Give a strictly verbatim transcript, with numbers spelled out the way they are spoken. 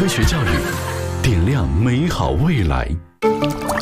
学教育，点亮美好未来。